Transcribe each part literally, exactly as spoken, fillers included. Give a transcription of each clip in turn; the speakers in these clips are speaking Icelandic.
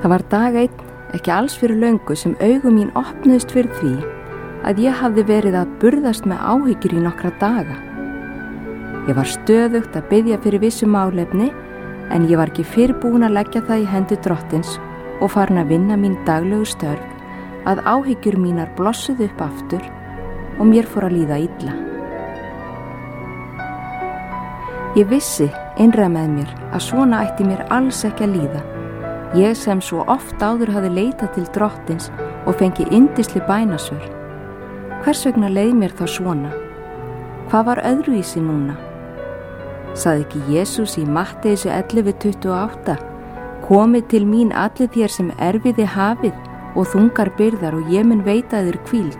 Það var dag einn, ekki alls fyrir löngu, sem augu mín opnuðust fyrir því að ég hafði verið að burðast með áhyggjur í nokkra daga. Ég var stöðugt að biðja fyrir vissu málefni, en ég var ekki fyrirbúin að leggja það í hendur Drottins og farin að vinna mín daglegu störf, að áhyggjur mínar blossuðu upp aftur og mér fór að líða illa. Ég vissi innra með mér að svona ætti mér alls ekki að líða. Ég sem svo oft áður hafði leitað til Drottins og fengi yndisli bænasvör. Hvers vegna leið mér þá svona? Hvað var öðruvísi núna? Sagði ekki Jesús í Matteisi ellefu tuttugu og átta: Komið til mín allir þér sem erfiði hafið og þungar byrðar og ég mun veita þér hvíld.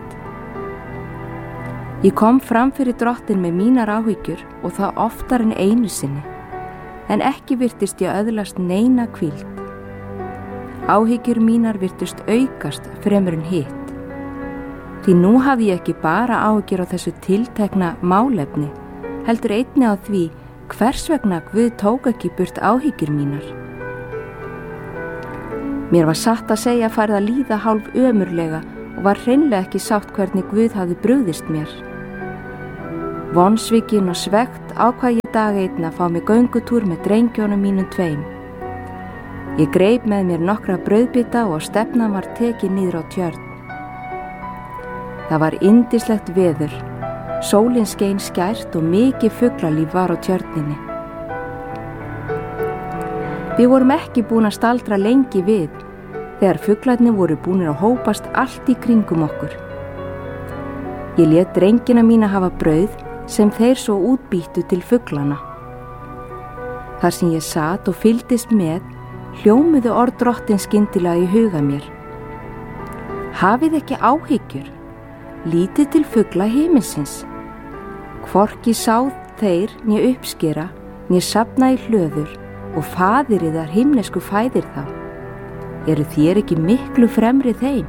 Ég kom fram fyrir Drottin með mínar áhyggjur og það oftar en einu sinni, en ekki virtist ég öðlast neina hvíld. Áhyggjur mínar virtust aukast fremur en hitt. Því nú hafði ég ekki bara áhyggjur á þessu tiltekna málefni, heldur einnig á því hvers vegna Guð tók ekki burt áhyggjur mínar. Mér var satt að segja farið að líða hálf ömurlega og var hreinlega ekki sátt hvernig Guð hafði brugðist mér. Vonsvikinn og svekkt ákvað ég dag einn að fá mig göngutúr með drengjónum mínum tveim. Ég greip með mér nokkra brauðbita og stefnan var tekin niður á tjörn. Það var yndislegt veður, sólin skein skært og mikið fuglalíf var á tjörninni. Við vorum ekki búin að staldra lengi við, þegar fuglarnir voru búnir að hópast allt í kringum okkur. Ég lét drengina mína hafa brauð sem þeir svo útbýttu til fuglana. Þar sem ég sat og fylgdist með, hljómuðu orð Drottins skyndilega í huga mér. Hafið ekki áhyggjur, lítið til fugla himinsins. Hvorki sá þeir né uppskera, né safna í hlöður, og faðiriðar himnesku fæðir þá. Eru þér ekki miklu fremri þeim?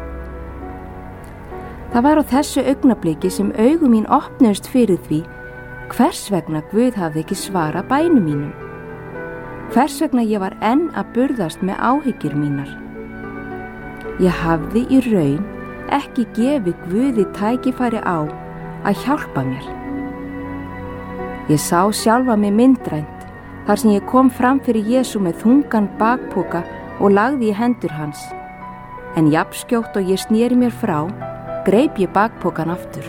Það var á þessu augnabliki sem augu mín opnuðust fyrir því hvers vegna Guð hafði ekki svarað bænum mínum. Hvers vegna ég var enn að burðast með áhyggjur mínar. Ég hafði í raun ekki gefið Guði tækifæri á að hjálpa mér. Ég sá sjálfa mig myndrænt þar sem ég kom fram fyrir Jesú með þungan bakpoka og lagði í hendur hans. En jafnskjótt og ég sneri mér frá, greip ég bakpokan aftur.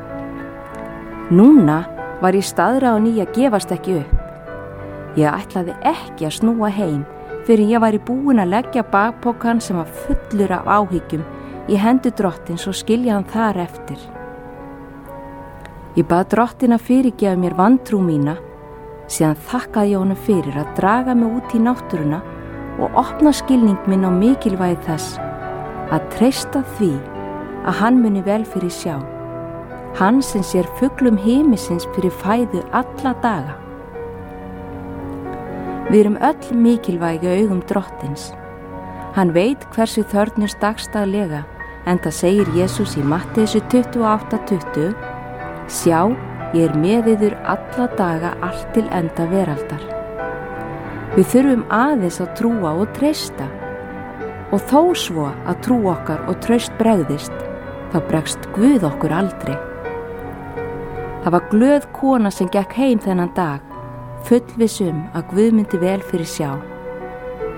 Núna var ég staðráðin í að gefast ekki upp. Ég ætlaði ekki að snúa heim fyrir ég væri búin að leggja bakpokan sem var fullur af áhyggjum í hendur Drottins og skilja hann þar eftir. Ég bað Drottin að fyrirgefa mér vantrú mína, síðan þakkaði ég honum fyrir að draga mig út í náttúruna og opna skilning minn á mikilvægi þess að treysta því að hann muni vel fyrir sjá, hann sem sér fuglum himinsins fyrir fæðu alla daga. Við erum öll mikilvægi á augum Drottins. Hann veit hversu þörfnumst dagsdaglega, enda segir Jesús í Matteisi tuttugu og átta tuttugu: Sjá, ég er með yður alla daga allt til enda veraldar. Við þurfum aðeins að trúa og treysta, og þó svo að trú okkar og traust bregðist, þá bregst Guð okkur aldrei. Það var glöð kona sem gekk heim þennan dag, fullviss um að Guð myndi vel fyrir sjá.